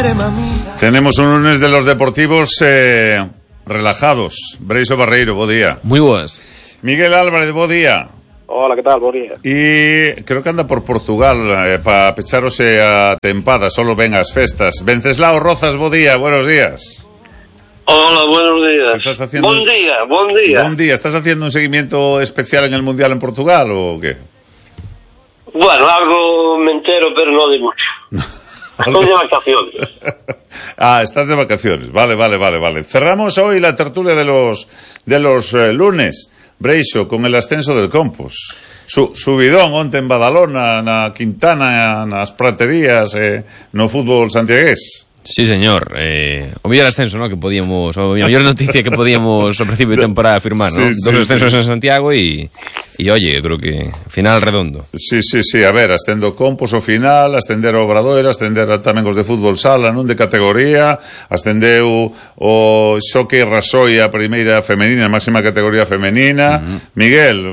Tenemos un lunes de los deportivos relajados. Breixo Barreiro, bo día. Muy boas. Miguel Álvarez, bo día. Hola, que tal? Bo día. E creo que anda por Portugal para pecharose a tempada, solo ven as festas. Venceslao Rozas, bo día, buenos días. Hola, buenos días. ¿Estás haciendo... Buen día, buen día. Buen día. ¿Estás haciendo un seguimiento especial en el Mundial en Portugal o qué? Bueno, algo me entero, pero no de mucho. Estoy de vacaciones. Estás de vacaciones. Vale. Cerramos hoy la tertulia de los lunes. Breixo, con el ascenso del Compos. Subidón onte en Badalona, na Quintana, nas praterías, no fútbol santiagués. Sí, señor. O mellor ascenso, ¿no? Que podíamos, o mellor noticia que podíamos ao principio de temporada afirmar, ¿no? Sí, Dos ascensos en Santiago y oye, creo que final redondo. Sí, a ver, ascendo Compos o final, ascender o Obradoiro, ascender tamén os de fútbol sala, non de categoría, ascendeu o Xoque Rasoia a primeira femenina, máxima categoría femenina. Miguel,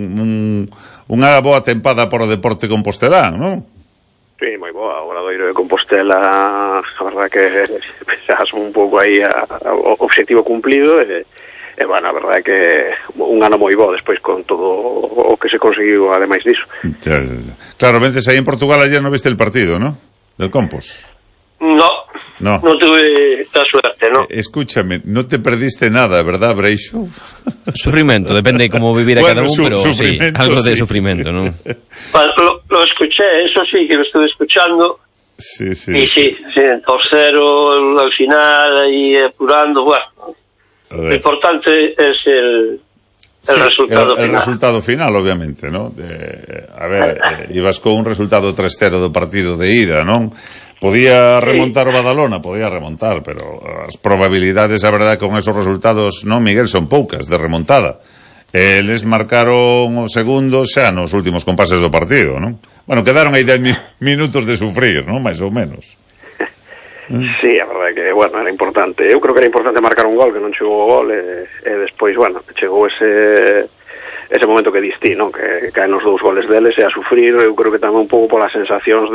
unha boa tempada por o deporte compostelán, non? Sí, moi boa, o Obradoiro de Compostela, a verdad que xa son un pouco aí o objetivo cumplido e bueno, a verdade que un ano moi bo despois con todo o que se conseguiu ademais diso. Claro, vences aí en Portugal, ayer no viste el partido, ¿no? Del Compos. No tuve la suerte, ¿no? Escúchame, no te perdiste nada, ¿verdad, Breixo? Sufrimiento, depende de cómo viviera cada uno, pero sí, algo de sufrimiento, ¿no? Bueno, lo escuché, eso sí, que lo estuve escuchando. Sí. Y sí, 2-0 al final, ahí apurando, bueno. Lo importante es el resultado final. El resultado final, obviamente, ¿no? Ibas con un resultado 3-0 do partido de ida, ¿non? Podía remontar o Badalona, pero as probabilidades, a verdade, con esos resultados, non, Miguel, son poucas de remontada. Eles marcaron o segundo xa nos últimos compases do partido, non? Bueno, quedaron aí 10 minutos de sufrir, non? Mais ou menos. Sí, a verdade que, bueno, era importante. Eu creo que era importante marcar un gol, que non chegou o gol, e despois, bueno, chegou ese momento que distí, non? Que caen os dous goles deles e a sufrir, eu creo que tamén un pouco polas sensacións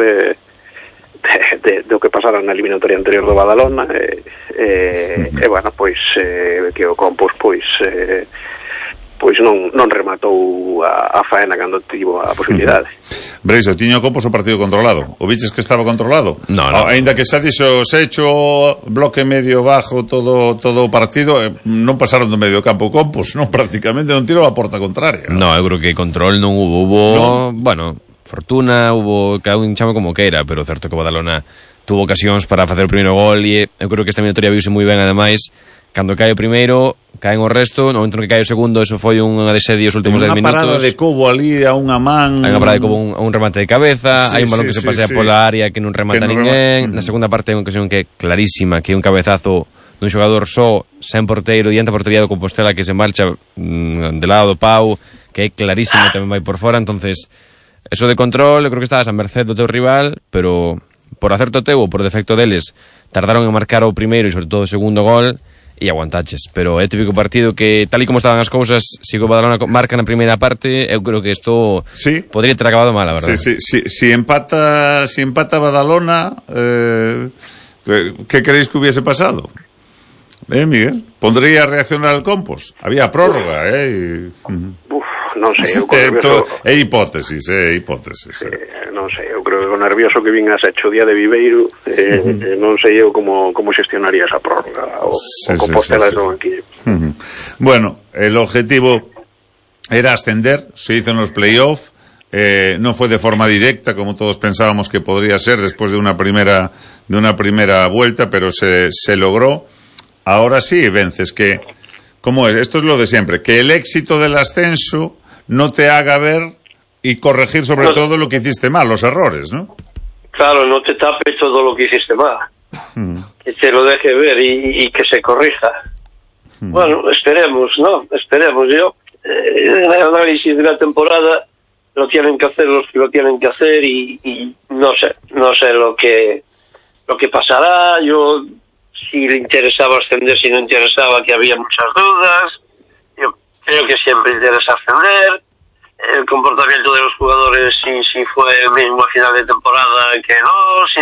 do que pasara na eliminatoria anterior do Badalona e bueno, pois que o Compos pois non rematou a faena cando tivo a posibilidade. Breixo, tiño o Compos o partido controlado? O viches que estaba controlado? No. Ainda que xa dixo se hecho bloque medio bajo todo o partido, non pasaron do medio campo o Compos, non, prácticamente non tirou a porta contraria. No, eu creo que control non hubo, bueno, fortuna, hubo cada un chamo como queira, pero certo que o Badalona tuvo ocasións para facer o primeiro gol e eu creo que esta minatoria viuse moi ben, ademais, cando cae o primeiro, caen o resto, no momento que cae o segundo, eso foi unha desedio os últimos 10 minutos. Unha parada de Cobo ali a unha man. Hai unha parada de Cobo a un remate de cabeza, hai un balón que se pasea pola área que non remata ninguén. Na segunda parte hai unha ocasión que é clarísima, que é un cabezazo dun xogador só, sen porteiro, diante a portería do Compostela, que se marcha de lado do Pau, que é clarísima, tamén vai por fora. Entonces, eso de control, eu creo que estabas a merced do teu rival, pero por acerto teu ou por defecto deles, tardaron en marcar o primeiro e sobre todo o segundo gol e aguantaches, pero é típico partido que tal e como estaban as cousas, se o Badalona marca na primeira parte, eu creo que isto podría ter acabado mal, a verdade. Si empata Badalona, que queréis que hubiese pasado? Miguel, pondría a reaccionar al Compos. Había prórroga, Non sei, eu creo que é hipótesis. Non sei, eu creo que o nervioso que vin a Secho día de Viveiro, non sei eu como xestionaría esa prórroga o Compostela son aquí. Bueno, el objetivo era ascender, se hizo en los playoffs, no fue de forma directa como todos pensábamos que podría ser después de una primera vuelta, pero se logró. Ahora sí vences, que ¿cómo es? Esto es lo de siempre, que el éxito del ascenso no te haga ver y corregir sobre todo lo que hiciste mal, los errores, ¿no? Claro, no te tapes todo lo que hiciste mal. Que te lo deje ver y que se corrija. Bueno, esperemos, ¿no? Esperemos. Yo, el análisis de la temporada lo tienen que hacer los que lo tienen que hacer y no sé lo que pasará. Yo, si le interesaba ascender, si no interesaba, que había muchas dudas. Yo creo que siempre interesa ascender. El comportamiento de los jugadores, si fue el mismo a final de temporada que no.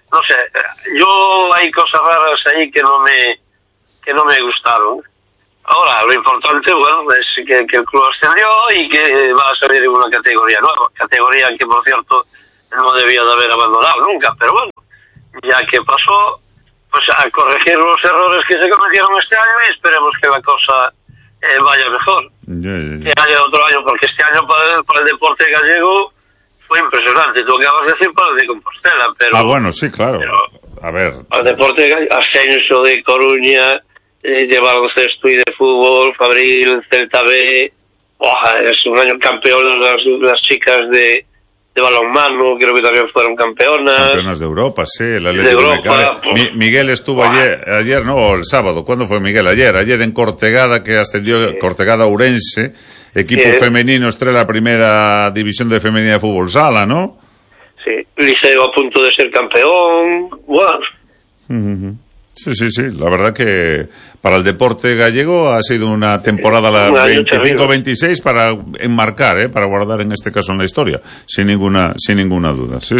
no sé, yo hay cosas raras ahí que no me gustaron. Ahora, lo importante, bueno, es que el club ascendió y que va a salir en una categoría nueva, categoría que, por cierto, no debía de haber abandonado nunca, pero bueno, ya que pasó, pues a corregir los errores que se cometieron este año y esperemos que la cosa vaya mejor. Que haya otro año, porque este año para el deporte gallego fue impresionante. Tú acabas de decir para el de Compostela, pero... bueno, sí, claro. A ver... Al deporte gallego, ascenso de Coruña, de baloncesto y de fútbol, Fabril, Celta B, es un año campeón las chicas de balonmano, creo que también fueron campeonas de Europa, sí, la de Europa. Miguel estuvo ayer, no, el sábado. ¿Cuándo fue Miguel? Ayer en Cortegada, que ascendió, Cortegada Ourense, equipo femenino, estrella la primera división de femenina de fútbol sala, ¿no? Sí, Liceo a punto de ser campeón, bueno. Sí, la verdad que para el deporte gallego ha sido una temporada la 25-26 para enmarcar, para guardar en este caso en la historia, sin ninguna duda. Sí.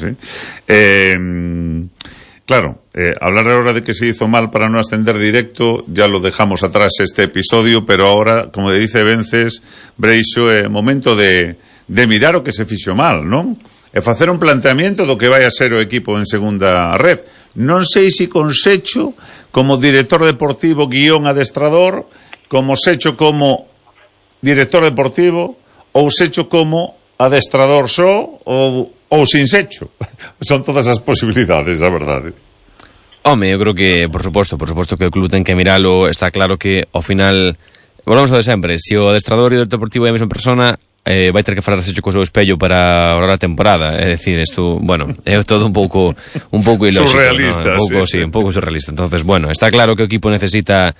Claro, hablar ahora de que se hizo mal para no ascender directo, ya lo dejamos atrás este episodio, pero ahora, como dice Vences, Breixo, momento de mirar o que se fixo mal, non? E facer un planteamiento do que vai a ser o equipo en segunda red. Non sei se con Secho como director deportivo guión adestrador, como Secho como director deportivo, ou Secho como adestrador só, ou sin Secho. Son todas as posibilidades, a verdade. Home, eu creo que, por suposto que o club ten que miralo. Está claro que, ao final, volvamos ao de sempre, se o adestrador e o director deportivo é a mesma persona, vai ter que falar Secho co seu espello para ahorrar a temporada. É dicir, isto, bueno, é todo un pouco ilógico, surrealista, ¿no? Un pouco surrealista. Entonces, bueno, está claro que o equipo necesita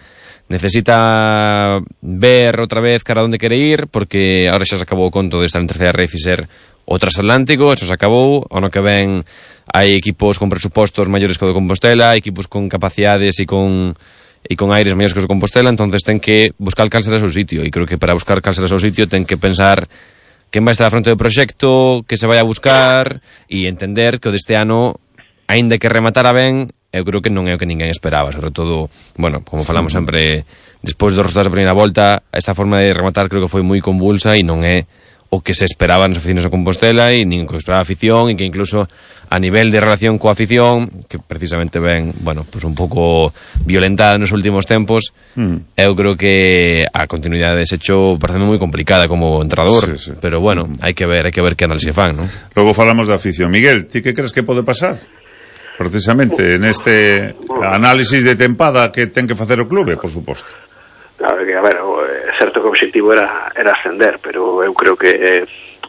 ver outra vez cara onde quere ir, porque ahora xa se acabou o conto de estar en terceira ref e ser o transatlántico, eso se acabou. O ano que ven hai equipos con presupostos maiores que o de Compostela, equipos con capacidades e con aires maiores que o de Compostela, entonces ten que buscar cal será o seu sitio, e creo que para buscar cal será o seu sitio ten que pensar quen vai estar a fronte do proxecto, que se vai a buscar, e entender que o deste ano, aínda que rematara ben, eu creo que non é o que ninguén esperaba, sobre todo, bueno, como falamos sempre, despois dos resultados da primeira volta, esta forma de rematar creo que foi moi convulsa e non é o que se esperaba nas aficiones a Compostela e nin o que esperaba a afición, e que incluso a nivel de relación coa afición, que precisamente ven, bueno, pues un pouco violentada nos últimos tempos, eu creo que a continuidade de Secho parece moi complicada como entrenador, sí. Pero bueno, hai que ver que análise fan, ¿no? Logo falamos da afición. Miguel, ti que crees que pode pasar? Precisamente neste análisis de tempada que ten que facer o clube, por suposto. A ver, é certo que o obxectivo era ascender, pero eu creo que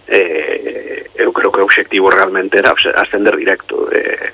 o obxectivo realmente era ascender directo.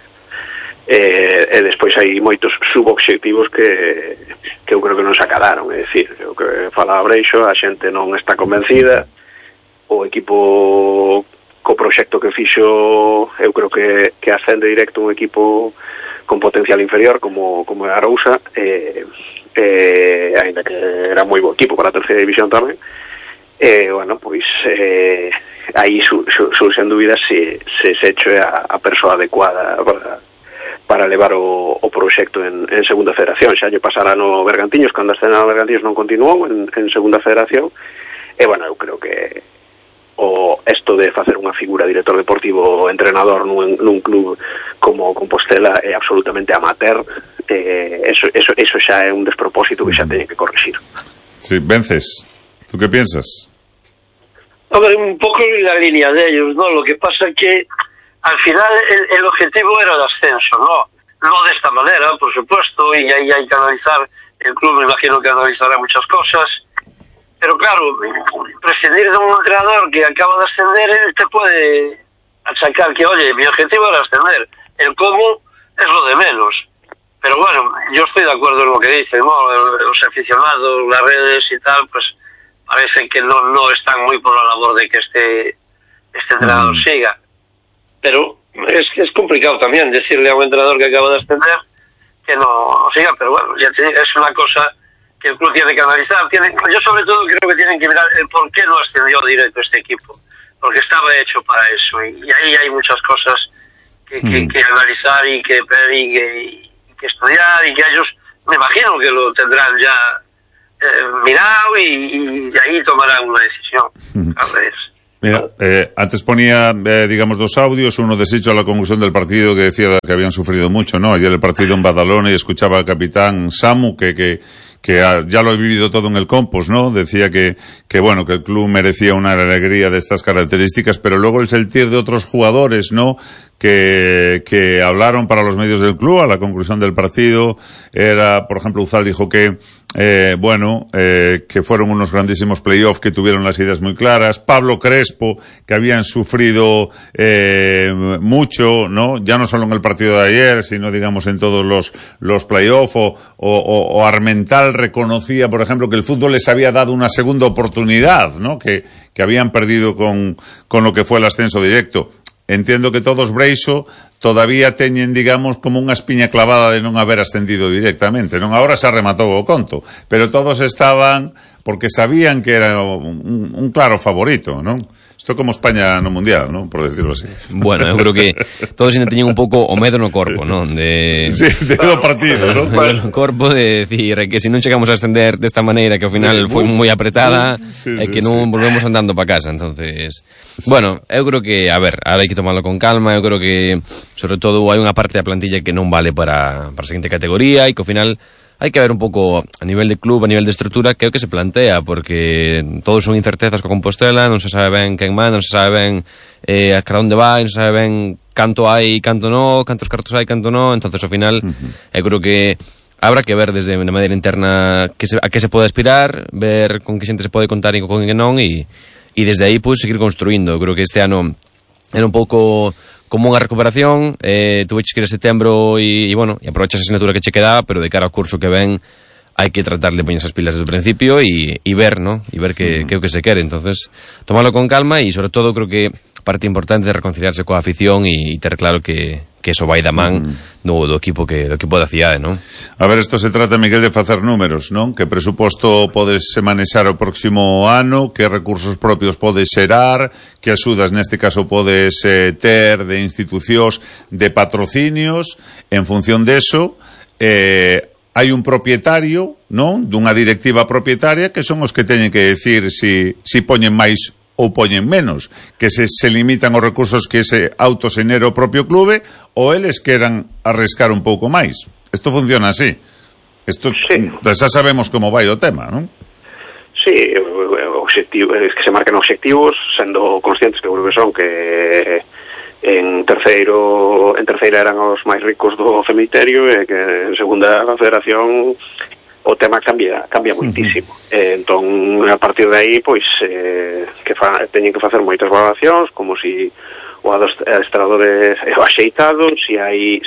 E despois hai moitos subobxectivos que eu creo que non se acadaron, é dicir, o que fala Breixo, a xente non está convencida, o equipo co proxecto que fixo, eu creo que ascende directo un equipo con potencial inferior como é Arousa, ainda que era moi bo equipo para a terceira división tamén, bueno, pois aí surxen dúbidas se Secho é a persoa adecuada para levar o proxecto en segunda federación. Xa lle pasará no Bergantiños, cando ascendeu no Bergantiños non continuou en segunda federación, e bueno, eu creo que esto de facer unha figura director deportivo ou entrenador nun club como Compostela é absolutamente amateur. Eso xa é un despropósito que xa teñen que corrixir. Sí, Vences, ¿tú qué piensas? Hombre, un poco en la línea de ellos, ¿no? Lo que pasa es que al final el objetivo era el ascenso, ¿no? No de esta manera, por supuesto, y ahí hay que analizar, el club me imagino que analizará muchas cosas, pero claro, prescindir de un entrenador que acaba de ascender, él te puede achacar que, oye, mi objetivo era ascender, el cómo es lo de menos. Pero bueno, yo estoy de acuerdo en lo que dicen, ¿no? Los aficionados, las redes y tal, pues parece que no están muy por la labor de que este entrenador siga. Pero es complicado también decirle a un entrenador que acaba de ascender que no siga, pero bueno, ya es una cosa que el club tiene que analizar. Yo sobre todo creo que tienen que mirar el por qué no ascendió directo este equipo, porque estaba hecho para eso, y ahí hay muchas cosas que analizar y que estudiar, y que ellos me imagino que lo tendrán ya mirado y ahí tomarán una decisión. A ver. Mira, antes ponía, digamos, dos audios, uno deshecho a la conclusión del partido que decía que habían sufrido mucho, ¿no? Ayer el partido en Badalona y escuchaba al capitán Samu que ya lo he vivido todo en el Compos, ¿no? Decía que bueno, que el club merecía una alegría de estas características, pero luego el sentir de otros jugadores, ¿no? Que hablaron para los medios del club a la conclusión del partido era, por ejemplo, Uzal dijo que fueron unos grandísimos playoffs, que tuvieron las ideas muy claras. Pablo Crespo, que habían sufrido mucho, ¿no? Ya no solo en el partido de ayer, sino, digamos, en todos los playoffs, o Armental reconocía, por ejemplo, que el fútbol les había dado una segunda oportunidad, ¿no? Que habían perdido con lo que fue el ascenso directo. Entiendo que todos Breixo todavía teñen, digamos, como unha espiña clavada de non haber ascendido directamente, non? Ahora se rematou o conto, pero todos estaban porque sabían que era un claro favorito, non? Isto como España no Mundial, non? Por decirlo así. Bueno, eu creo que todos ainda teñen un pouco o medo no corpo, non? Sí, de do partido, non? No corpo de decir que se non chegamos a ascender desta maneira, que ao final foi moi apretada, que non volvemos andando para casa, entonces... Bueno, eu creo que, a ver, ahora hai que tomarlo con calma, eu creo que, sobre todo, hai unha parte da plantilla que non vale para a seguinte categoría, e que ao final hai que ver un pouco a nivel de club, a nivel de estrutura, que é o que se plantea, porque todos son incertezas co Compostela, non se sabe ben quen manda, non se sabe ben a cara onde vai, non se sabe ben canto hai, canto non, cantos cartos hai, canto non, entonces ao final eu creo que habrá que ver desde de maneira interna a que se pode aspirar, ver con que xente se pode contar e con que non, e desde aí pois seguir construindo. Eu creo que este ano era un pouco como unha recuperación, tuve que ir a setembro e bueno, e aprovechas a asignatura que che quedaba, pero de cara ao curso que ven hai que tratar de poñer esas pilas desde o principio e ver, ¿no? E ver que é o que se quere. Entonces, tomarlo con calma e, sobre todo, creo que parte importante de reconciliarse coa afición e ter claro que eso vai da man do equipo da cidade, non? A ver, isto se trata, Miguel, de facer números, non? Que presuposto podese manexar o próximo ano, que recursos propios podes xerar, que axudas neste caso podes ter de institucións, de patrocinios. En función deso, hai un propietario, non? Dunha directiva propietaria que son os que teñen que decir si poñen máis ou poñen menos, que se limitan os recursos que se autoxenera o propio clube, ou eles queran arriscar un pouco máis. Isto funciona así. Isto, sí. Xa sabemos como vai o tema, non? Sí, objetivo, es que se marquen objetivos, sendo conscientes que creo que son que en terceira eran os máis ricos do cemiterio, e que en segunda a federación o tema cambia muitísimo. Entón, a partir de aí, pois, teñen que facer moitas valoracións, como si o adestrador é axeitado, si hai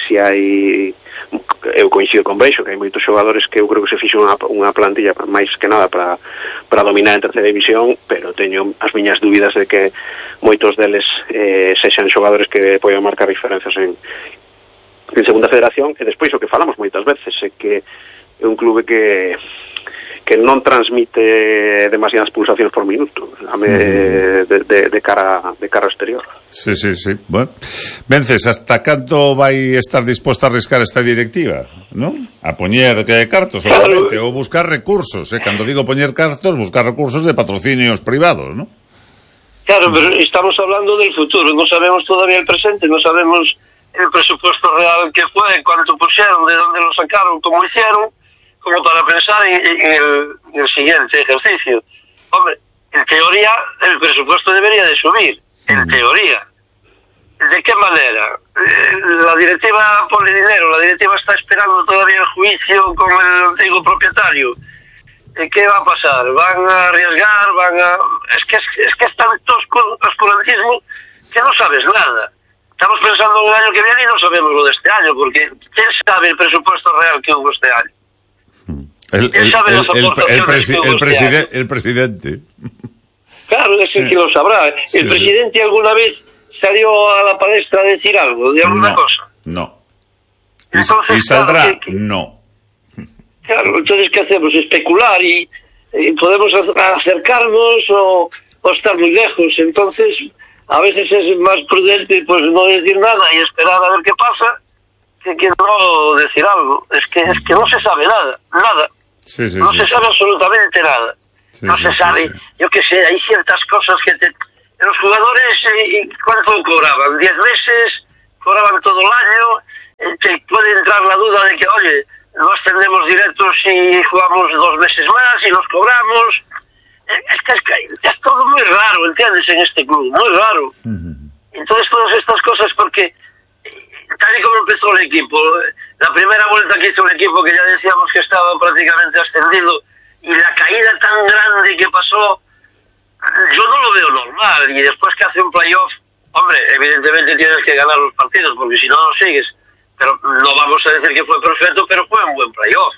eu coincido con Breixo, que hai moitos xogadores que eu creo que se fixo unha plantilla máis que nada para dominar en terceira división, pero teño as miñas dúbidas de que moitos deles sexan xogadores que poden marcar diferenzas en segunda federación. E despois o que falamos moitas veces é que é un clube que non transmite demasiadas pulsacións por minuto de cara ao exterior. Sí. Bueno, Vences, hasta canto vai estar disposta a arriscar esta directiva, non? A poñer cartos, obviamente, ou buscar recursos, cando digo poñer cartos, buscar recursos de patrocinios privados, non? Claro, pero estamos hablando del futuro, non sabemos todavía el presente, non sabemos el presupuesto real que fue, cuánto pusieron, de dónde lo sacaron, cómo hicieron, como para pensar en el siguiente ejercicio. Hombre, en teoría el presupuesto debería de subir, en teoría. ¿De qué manera? La directiva pone dinero, la directiva está esperando todavía el juicio con el antiguo propietario. ¿Qué va a pasar? ¿Van a arriesgar? Es que es tanto oscurantismo que no sabes nada. Estamos pensando en el año que viene y no sabemos lo de este año, porque ¿quién sabe el presupuesto real que hubo este año? El presidente. Claro, es el que lo sabrá. ¿El presidente alguna vez salió a la palestra a decir algo de alguna cosa? No. Entonces, ¿y saldrá? Claro, no. Claro, entonces ¿qué hacemos? Especular y podemos acercarnos o estar muy lejos. Entonces, a veces es más prudente pues no decir nada y esperar a ver qué pasa que no decir algo. Es que no se sabe nada. No se sabe absolutamente nada. No se sabe, yo qué sé, hay ciertas cosas que los jugadores, ¿cuánto cobraban? 10 meses, cobraban todo el año, te puede entrar la duda de que, oye, no ascendemos directos y jugamos 2 meses más y los cobramos. Es todo muy raro, ¿entiendes? En este club, muy raro. Entonces todas estas cosas, porque tal y como empezó el equipo, la primera vuelta que hizo el equipo, que ya decíamos que estaba prácticamente ascendido, y la caída tan grande que pasó, yo no lo veo normal. Y después que hace un playoff, hombre, evidentemente tienes que ganar los partidos, porque si no sigues. Pero no vamos a decir que fue perfecto, pero fue un buen playoff.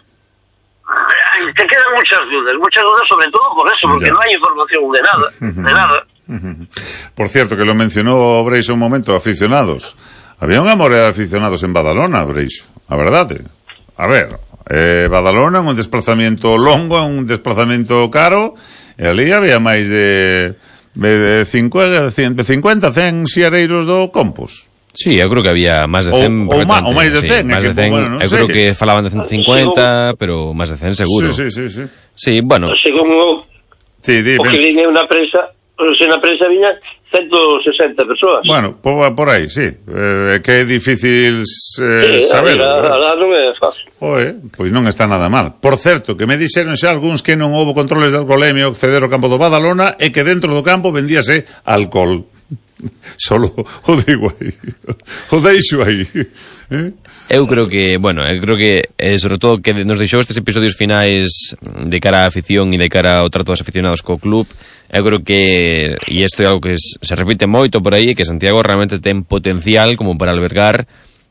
Te quedan muchas dudas sobre todo por eso, porque no hay información de nada. Por cierto, que lo mencionó Breixo un momento, aficionados. Había un amor de aficionados en Badalona, Breixo, a verdade. A ver, Badalona, un desplazamiento longo, un desplazamiento caro, e ali había máis de 50, 100 xiareiros do Compos. Sí, eu creo que había máis de 100. Ou máis de 100. Máis de 100, bueno, eu creo que falaban de 150, pero máis de 100 seguro. Sí. Sí, bueno. Según o que viña na prensa, na prensa viña 160 persoas. Bueno, por aí, sí. Que é difícil saber. Non é fácil. Pois non está nada mal. Por certo, que me dixeron xa algúns que non houve controles de alcoholemia ao acceder ao campo do Badalona e que dentro do campo vendíase alcohol. Solo o digo aí. O deixo aí. Eu creo que, sobre todo que nos deixou estes episodios finais de cara á afición e de cara ao trato dos aficionados co club. Eu creo que, e isto é algo que se repite moito por aí, que Santiago realmente ten potencial como para albergar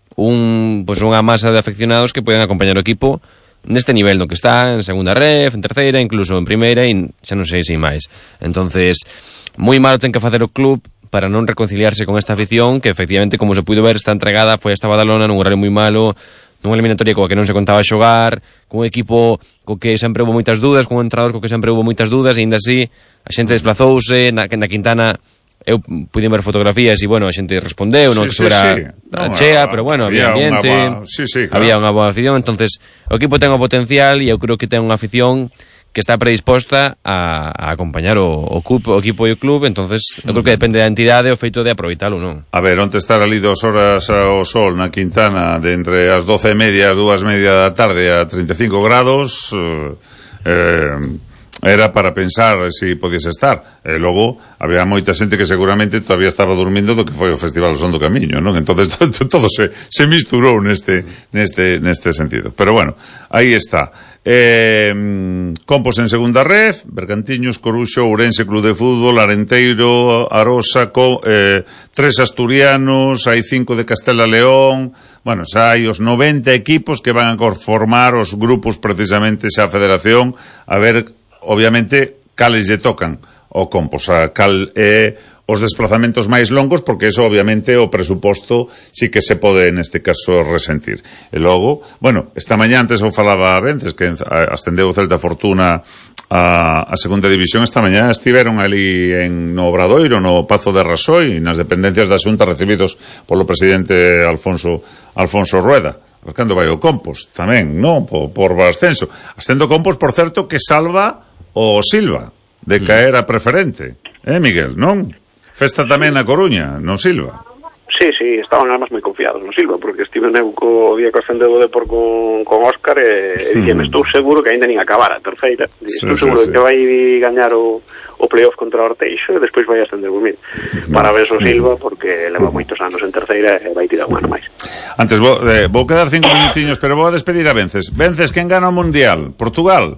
unha masa de afeccionados que poden acompañar o equipo neste nivel no que está, en segunda ref, en terceira, incluso en primeira, e xa non sei se máis. Entonces, moi mal ten que facer o club para non reconciliarse con esta afición que efectivamente, como se puido ver, está entregada, foi hasta Badalona nun horario moi malo, nunha eliminatoria coa que non se contaba xogar, con un equipo co que sempre houve moitas dúdas, con un entrenador co que sempre houve moitas dúdas, e ainda así a xente desplazouse na Quintana. Eu pude ver fotografías e, bueno, a xente respondeu, non que sobra chea, pero, bueno, había ambiente, había unha boa afición. Entonces o equipo ten o potencial e eu creo que ten unha afición que está predisposta a acompañar o equipo e o club. Entonces eu creo que depende da entidade o feito de aproveitalo, non? A ver, onde estar ali 2 horas ao sol na Quintana de entre as 12:30 e as 2:30 da tarde a 35 grados era para pensar se podías estar. E logo había moita xente que seguramente todavía estaba dormindo do que foi o Festival Son do Camiño, non? Entonces todo se misturou neste sentido. Pero bueno, aí está. Compos en segunda ref, Bergantiños, Coruxo, Ourense Club de Fútbol, Arenteiro, Arosa, 3 asturianos, hai 5 de Castela León. Bueno, xa hai os 90 equipos que van a conformar os grupos precisamente xa a federación, a ver obviamente cales lle tocan o Compos, cal os desplazamentos máis longos, porque eso obviamente o presuposto sí que se pode neste caso resentir. E logo, bueno, esta mañá antes eu falaba a Vences que ascendeu o Celta Fortuna a segunda división. Esta mañá estiveron ali no Obradoiro, no Pazo de Rasoi, nas dependencias da Xunta, recibidos polo presidente Alfonso Rueda. Cando vai o Compos tamén, non? Por ascenso. Ascendo Compos, por certo, que salva o Silva de caer a preferente. Miguel, non? Festa tamén na Coruña, no Silva. Sí, estaban además moi confiados no Silva, porque estive eu co día que ascendeu o Depor con Óscar e dixeme, estou seguro que ainda nin acabar a terceira. Estou seguro que vai gañar o playoff contra o Orteixo e despois vai ascender o Mil. Parabéns ao Silva, porque leva moitos anos en terceira e vai tirar un ano máis. Antes, vou quedar 5 minutiños, pero vou a despedir a Vences. Vences, quen gana o Mundial? Portugal?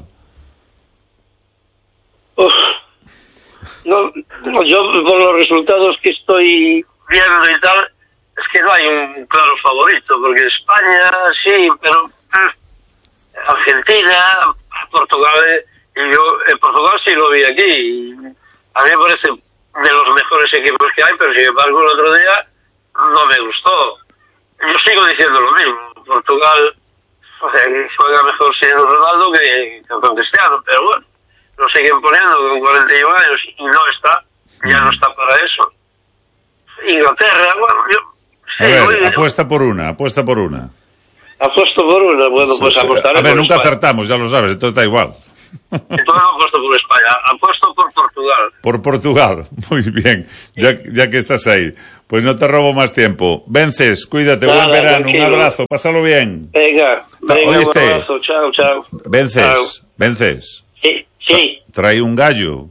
No, yo por los resultados que estoy viendo y tal, es que no hay un claro favorito, porque España sí, pero Argentina, Portugal, y yo Portugal sí lo vi aquí, y a mí me parece de los mejores equipos que hay, pero sin embargo el otro día no me gustó. Yo sigo diciendo lo mismo, Portugal juega mejor sin Ronaldo que con Cristiano, pero bueno, lo siguen poniendo con 41 años y no está, ya no está para eso. Inglaterra, bueno, yo... Sí, a ver, apuesta por una. Apuesto por una, bueno, pues apostaré. A ver, nunca acertamos, ya lo sabes, entonces da igual. Entonces apuesto por España, apuesto por Portugal. Por Portugal, muy bien, ya que estás ahí. Pues no te robo más tiempo. Vences, cuídate, buen verano, tranquilo. Un abrazo, pásalo bien. Venga, ¿oíste? Un abrazo, chao. Vences. Sí. Trae un gallo.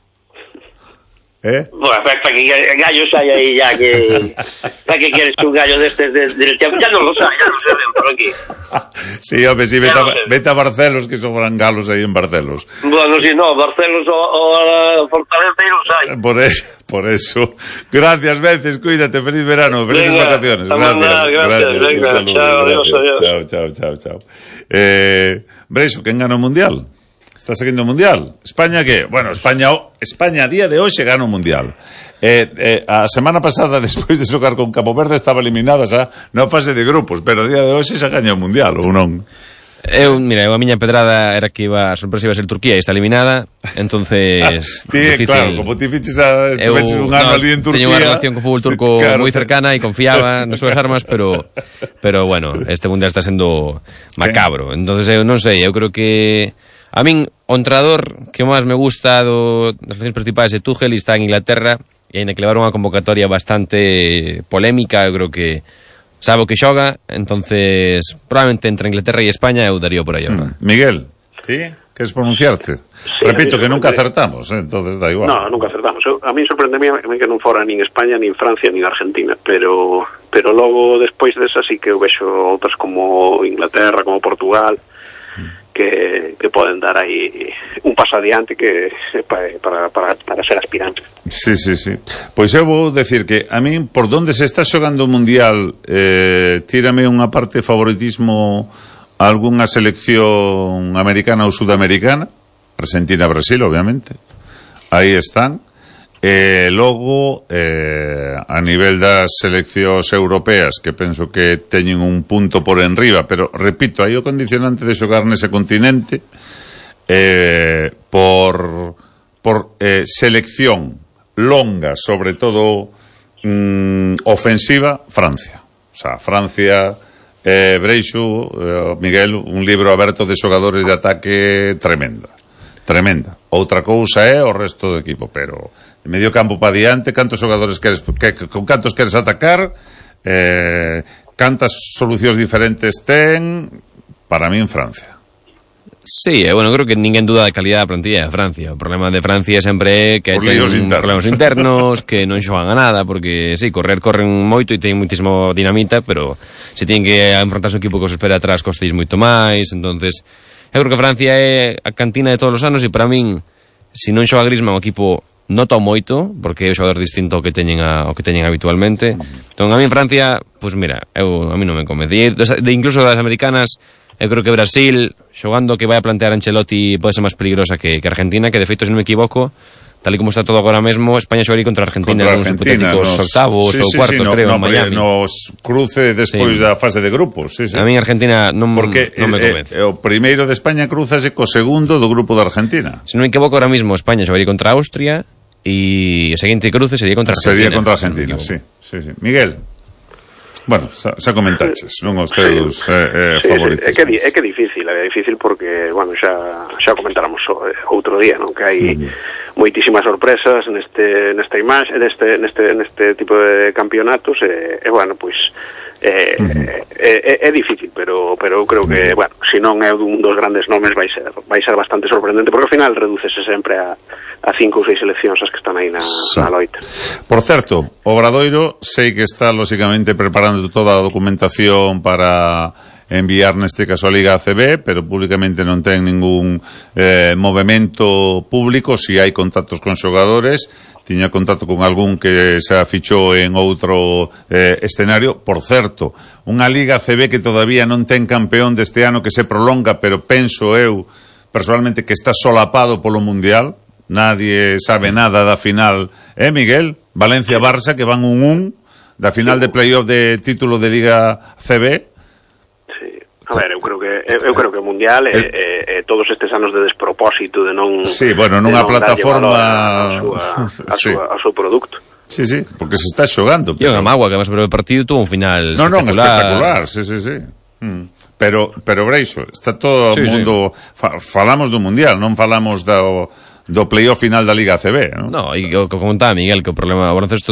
Bueno, para que gallos hay ahí ya que... ¿Para qué quieres que un gallo de este del tiempo? Ya no lo saben por aquí. Sí, hombre, sí, vete a Barcelos, que sobran galos ahí en Barcelos. Bueno, si no, Barcelos o a Fortaleza y los hay. Por eso. Gracias, Vences, cuídate, feliz verano, felices vacaciones. Gracias. Venga, chao. Breixo, ¿quién gana el Mundial? Está seguindo o Mundial. España que, bueno, España a día de hoxe gana o Mundial. A semana pasada, despois de xogar con Cabo Verde, estaba eliminada xa na fase de grupos, pero a día de hoxe xa gaña o Mundial, ou non? Mira, a miña pedrada era que a sorpresa iba a ser Turquía e está eliminada, entonces... claro, como ti fiches estuveches un ano ali en Turquía... Teño unha relación co fútbol turco moi cercana e confiaba nas súas armas, pero bueno, este Mundial está sendo macabro. Entonces, eu non sei, eu creo que... A min, o entrenador que máis me gusta das funcións principais de Tuchel está en Inglaterra e ainda que levaron unha convocatoria bastante polémica, eu creo que sabe o que xoga, entonces probablemente entre Inglaterra e España eu daría por aí ahora. Miguel, ¿sí? ¿Queres pronunciarte? Sí, repito que nunca acertamos, entonces da igual. No, nunca acertamos. A mí sorprendeme que non fora nin España, nin Francia, nin Argentina, pero logo despois desa sí que eu vexo outras como Inglaterra, como Portugal, que poden dar aí un paso adiante que para ser aspirantes. Sí. Pois eu vou decir que a min, por donde se está xogando o Mundial, tírame unha parte de favoritismo a algunha selección americana ou sudamericana, Argentina, Brasil, obviamente. Aí están. Logo, a nivel das seleccións europeas, que penso que teñen un punto por enriba, pero repito, hai o condicionante de xogar nese continente por selección longa, sobre todo ofensiva, Francia. O sea, Francia, Breixo, Miguel, un libro aberto de xogadores de ataque tremenda. Outra cousa é o resto do equipo, pero de medio campo para diante, cantos xogadores con cantos queres atacar, cantas solucións diferentes ten, para mí en Francia. Sí, bueno, creo que ninguén duda da calidad da plantilla de Francia. O problema de Francia sempre é que hai problemas internos, que non xogan a nada, porque sí, corren moito e teñen muitísimo dinamita, pero se teñen que enfrontar o equipo que os espera atrás costéis moito máis, entonces eu creo que Francia é a cantina de todos os anos e para min, se non xoga Griezmann o equipo nota moito, porque é o xogador distinto ao que teñen habitualmente. Entón, a min Francia, pois mira, a mí non me convence. Incluso das americanas, eu creo que Brasil, xogando que vai a plantear Ancelotti, pode ser máis peligrosa que Argentina, que de feito, se non me equivoco, tal e como está todo agora mesmo, España xogaría contra Argentina nos hipotéticos octavos ou cuartos, creo, en Miami. Nos cruce despois da fase de grupos. Sí. A mí Argentina non me convence. O primeiro de España cruzase co segundo do grupo de Argentina. Se non me equivoco, ahora mismo España xogaría contra Austria e o seguinte cruce sería contra Argentina. Sería contra Argentina, sí. Miguel, bueno, xa comentaches, non os teus favoritos. É que é difícil porque, bueno, xa comentáramos outro día, non? Que hai moitísimas sorpresas nesta imaxe, neste tipo de campeonatos e bueno, pois é difícil, pero eu creo que, bueno, se non é un dos grandes nomes vai ser bastante sorprendente, porque ao final redúcese sempre a 5 ou 6 seleccións as que están aí na loita. Por certo, Obradoiro sei que está lógicamente preparando toda a documentación para enviar neste caso a Liga ACB, pero públicamente non ten ningún movimento público. Si hai contactos con xogadores, tiña contacto con algún que se fichou en outro escenario. Por certo, unha Liga ACB que todavía non ten campeón deste ano, que se prolonga, pero penso eu personalmente que está solapado polo Mundial. Nadie sabe nada da final, Miguel? Valencia-Barça, que van 1-1 da final de playoff de título de Liga CB. Sí. A ver, eu creo que o Mundial é todos estes anos de despropósito, de non... Sí, bueno, nunha plataforma... A súa produto. Sí, sí, porque se está xogando. E unha mágoa que además sobre o partido tuvo un final espectacular, sí. Pero Breixo, está todo o mundo falamos do Mundial, non falamos do playoff final da Liga ACB, non? No, e o que comentaba Miguel, que o problema, o baloncesto ten un problema estrutural a nivel de visionado aquí en España co tema das televisións, etcétera.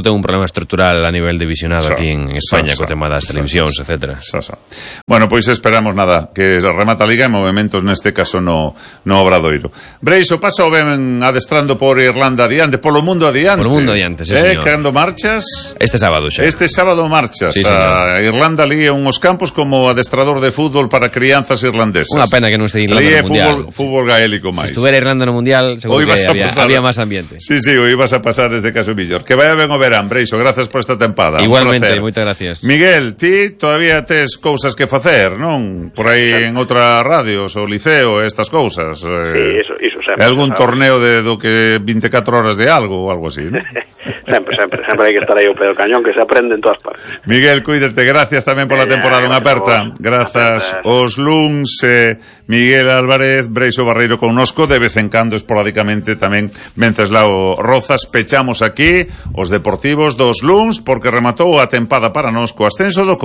Bueno, pois esperamos nada que remata a Liga e movimentos neste caso no Obradoiro. Breixo, pasa o ben adestrando por Irlanda adiante, polo mundo adiante. Polo mundo adiante, sí, señor. Cando marchas? Este sábado xa. Este sábado marchas a Irlanda ali en uns campos como adestrador de fútbol para crianzas irlandesas. Unha pena que non este Irlanda no Mundial. Fútbol gaélico máis. Se estuviera Irlanda no Mundial, seguro que había máis ambiente. Sí, o ibas a pasar desde caso millor. Que vaya ben o verán, Breixo, gracias por esta tempada. Igualmente, moitas gracias. Miguel, ti todavía tes cousas que facer, non? Por aí en outra radios, o liceo, estas cousas. Sí, iso sempre. Algún torneo do que 24 horas de algo ou algo así, non? sempre hai que estar aí ao pé do cañón, que se aprende en todas partes. Miguel, cuídate, gracias tamén pola temporada, unha aperta. Grazas os luns, Miguel Álvarez, Breixo Barreiro connosco, de vez en cando esporádicamente tamén Venceslao Rozas. Pechamos aquí os deportivos dos luns porque rematou a tempada para nós co ascenso do